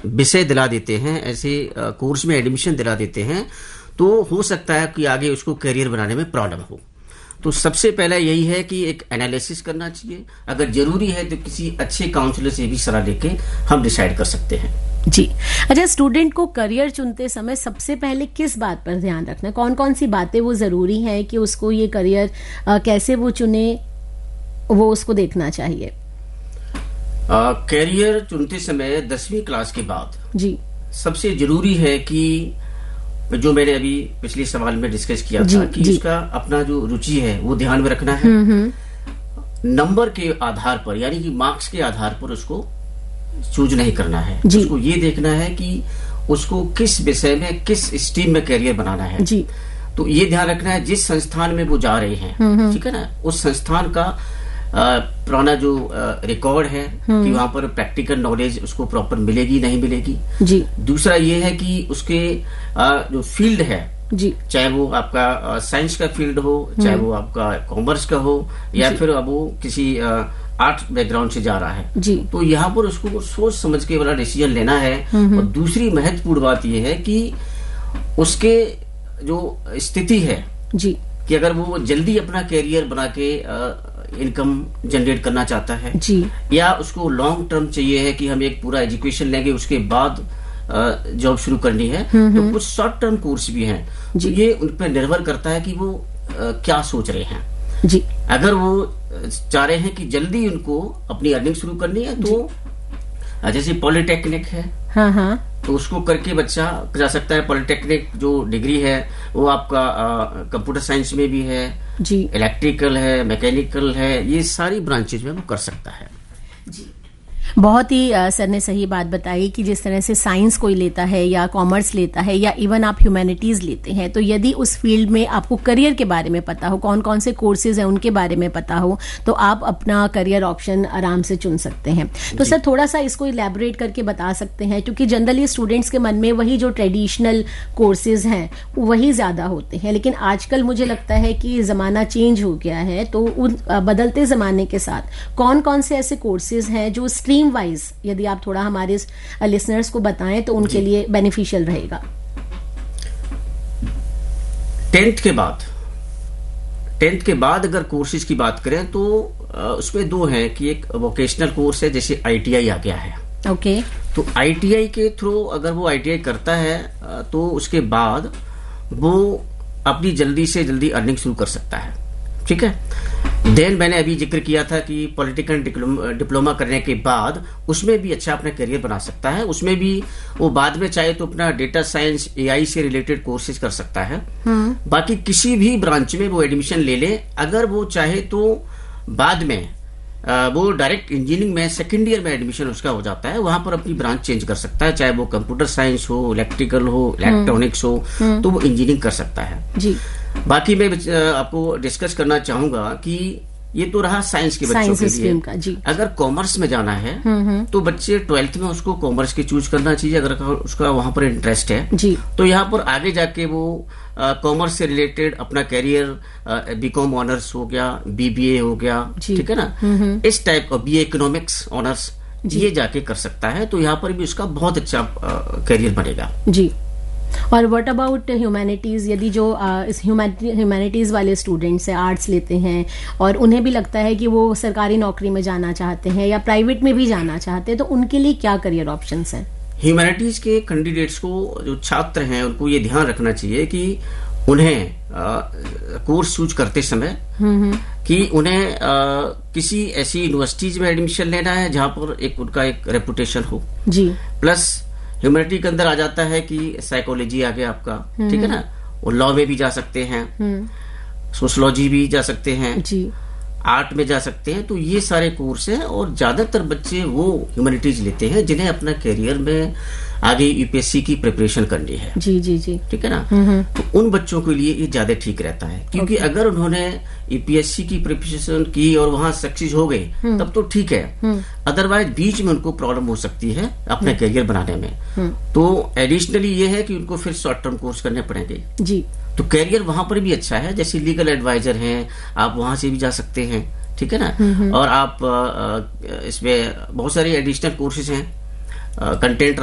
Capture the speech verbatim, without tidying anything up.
विषय दिला देते हैं, ऐसे कोर्स में एडमिशन दिला देते हैं, तो हो सकता है कि आगे उसको करियर बनाने में प्रॉब्लम हो। तो सबसे पहला यही है कि एक एनालिसिस करना चाहिए। अगर जरूरी है तो किसी अच्छे काउंसलर से भी सलाह लेके हम डिसाइड कर सकते हैं। जी। अच्छा, स्टूडेंट को करियर चुनते समय सबसे पहले किस बात पर ध्यान रखना है? कौन कौन सी बातें वो जरूरी है कि उसको ये करियर आ, कैसे वो चुने, वो उसको देखना चाहिए? करियर चुनते समय दसवीं क्लास के बाद जी सबसे जरूरी है कि जो मैंने अभी पिछले सवाल में डिस्कस किया था कि उसका अपना जो रुचि है वो ध्यान में रखना है। नंबर के आधार पर, यानी कि मार्क्स के आधार पर उसको चूज नहीं करना है। उसको ये देखना है कि उसको किस विषय में, किस स्ट्रीम में करियर बनाना है। जी। तो ये ध्यान रखना है जिस संस्थान में वो जा रहे हैं, ठीक है ना, उस संस्थान का पुराना जो रिकॉर्ड है कि वहां पर प्रैक्टिकल नॉलेज उसको प्रॉपर मिलेगी नहीं मिलेगी। जी। दूसरा ये है कि उसके आ, जो फील्ड है, जी, चाहे वो आपका साइंस का फील्ड हो, चाहे वो आपका कॉमर्स का हो, या फिर अब वो किसी आर्ट बैकग्राउंड से जा रहा है, जी, तो यहाँ पर उसको सोच समझ के वाला डिसीजन लेना है। और दूसरी महत्वपूर्ण बात यह है कि उसके जो स्थिति है, जी, कि अगर वो जल्दी अपना कैरियर बना के इनकम जनरेट करना चाहता है, जी, या उसको लॉन्ग टर्म चाहिए है कि हम एक पूरा एजुकेशन लेंगे उसके बाद जॉब शुरू करनी है, तो कुछ शॉर्ट टर्म कोर्स भी हैं। तो ये उन पर निर्भर करता है कि वो आ, क्या सोच रहे हैं। जी। अगर वो चाह रहे हैं कि जल्दी उनको अपनी अर्निंग शुरू करनी है, तो जैसे पॉलिटेक्निक है, हाँ हाँ, तो उसको करके बच्चा जा सकता है। पॉलिटेक्निक जो डिग्री है वो आपका कंप्यूटर साइंस में भी है, जी, इलेक्ट्रिकल है, मैकेनिकल है, ये सारी ब्रांचेज में वो कर सकता है। जी। बहुत ही आ, सर ने सही बात बताई कि जिस तरह से साइंस कोई लेता है या कॉमर्स लेता है या इवन आप ह्यूमैनिटीज लेते हैं, तो यदि उस फील्ड में आपको करियर के बारे में पता हो, कौन कौन से कोर्सेज हैं उनके बारे में पता हो, तो आप अपना करियर ऑप्शन आराम से चुन सकते हैं। तो सर थोड़ा सा इसको इलैबोरेट करके बता सकते हैं, क्योंकि जनरली स्टूडेंट्स के मन में वही जो ट्रेडिशनल कोर्सेज हैं वही ज्यादा होते हैं, लेकिन आजकल मुझे लगता है कि जमाना चेंज हो गया है, तो उन बदलते जमाने के साथ कौन कौन से ऐसे कोर्सेज हैं जो स्ट्रीम वाइज, यदि आप थोड़ा हमारे लिसनर्स को बताएं तो उनके लिए बेनिफिशियल रहेगा। टेंथ के बाद टेंथ के बाद अगर कोर्सेज की बात करें तो उसमें दो हैं कि एक वोकेशनल कोर्स है, जैसे आईटीआई आ गया है। ओके। तो आईटीआई के थ्रू अगर वो आईटीआई करता है तो उसके बाद वो अपनी जल्दी से जल्दी अर्निंग शुरू कर सकता है, ठीक है। देन मैंने अभी जिक्र किया था कि पॉलिटिकल डिप्लोमा करने के बाद उसमें भी अच्छा अपना करियर बना सकता है। उसमें भी वो बाद में चाहे तो अपना डेटा साइंस, एआई से रिलेटेड कोर्सेज कर सकता है। बाकी किसी भी ब्रांच में वो एडमिशन ले ले, अगर वो चाहे तो बाद में वो डायरेक्ट इंजीनियरिंग में सेकेंड ईयर में एडमिशन उसका हो जाता है, वहां पर अपनी ब्रांच चेंज कर सकता है, चाहे वो कंप्यूटर साइंस हो, इलेक्ट्रिकल हो, इलेक्ट्रॉनिक्स हो, तो वो इंजीनियरिंग कर सकता है। जी। बाकी मैं आपको डिस्कस करना चाहूंगा कि ये तो रहा साइंस के बच्चों के लिए। का, जी। अगर कॉमर्स में जाना है तो बच्चे ट्वेल्थ में उसको कॉमर्स की चूज करना चाहिए, अगर उसका वहां पर इंटरेस्ट है। जी। तो यहाँ पर आगे जाके वो कॉमर्स से रिलेटेड अपना कैरियर, बीकॉम ऑनर्स हो गया, बीबीए हो गया, ठीक है ना, इस टाइप का बीए इकोनॉमिक्स ऑनर्स ये जाके कर सकता है। तो यहाँ पर भी उसका बहुत अच्छा कैरियर बनेगा। जी। और व्हाट अबाउट ह्यूमैनिटीज, यदि जो इस ह्यूमैनिटीज वाले स्टूडेंट्स हैं, आर्ट्स लेते हैं और उन्हें भी लगता है कि वो सरकारी नौकरी में जाना चाहते हैं या प्राइवेट में भी जाना चाहते हैं, तो उनके लिए क्या करियर ऑप्शंस हैं? ह्यूमैनिटीज के कैंडिडेट्स को, जो छात्र हैं, उनको ये ध्यान रखना चाहिए कि उन्हें कोर्स चूज करते समय कि उन्हें आ, किसी ऐसी यूनिवर्सिटीज में एडमिशन लेना है जहां पर एक उनका एक रेपुटेशन हो। जी। प्लस ह्यूमैनिटी के अंदर आ जाता है कि साइकोलॉजी आ गया आपका, ठीक है ना, और लॉ में भी जा सकते हैं, सोशलॉजी भी जा सकते हैं, जी, आर्ट में जा सकते हैं। तो ये सारे कोर्स हैं और ज्यादातर बच्चे वो ह्यूमैनिटीज लेते हैं जिन्हें अपना करियर में आगे यूपीएससी की प्रिपरेशन करनी है। जी जी जी, ठीक है ना। तो उन बच्चों के लिए ये ज्यादा ठीक रहता है, क्योंकि okay. अगर उन्होंने यूपीएससी की प्रिपरेशन की और वहां सक्सेस हो गए तब तो ठीक है, अदरवाइज बीच में उनको प्रॉब्लम हो सकती है अपना करियर बनाने में। तो एडिशनली ये है कि उनको फिर शॉर्ट टर्म कोर्स करने पड़ेंगे। जी। तो करियर वहां पर भी अच्छा है, जैसे लीगल एडवाइजर हैं, आप वहां से भी जा सकते हैं, ठीक है ना। और आप इसमें बहुत सारे एडिशनल कोर्सेज हैं, कंटेंट